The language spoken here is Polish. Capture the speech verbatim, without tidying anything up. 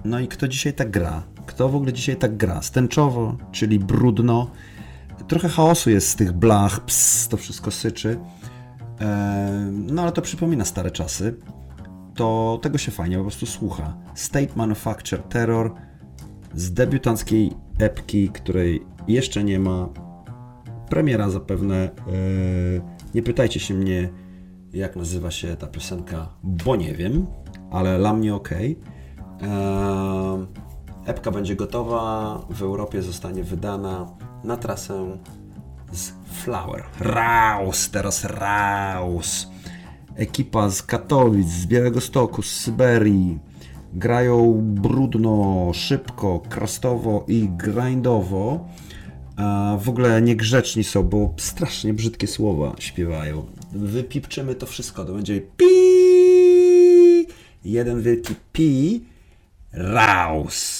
No i kto dzisiaj tak gra? Kto w ogóle dzisiaj tak gra? Stęczowo, czyli brudno. Trochę chaosu jest z tych blach, ps, to wszystko syczy. No ale to przypomina stare czasy. To tego się fajnie po prostu słucha. State Manufacture Terror z debiutanckiej epki, której jeszcze nie ma. Premiera zapewne. Nie pytajcie się mnie, jak nazywa się ta piosenka, bo nie wiem, ale dla mnie ok. Epka będzie gotowa, w Europie zostanie wydana na trasę z Flower. Raus, teraz Raus. Ekipa z Katowic, z Białegostoku, z Syberii. Grają brudno, szybko, krastowo i grindowo. A w ogóle niegrzeczni są, bo strasznie brzydkie słowa śpiewają. Wypipczymy to wszystko, to będzie pi, jeden wielki pi, Raus.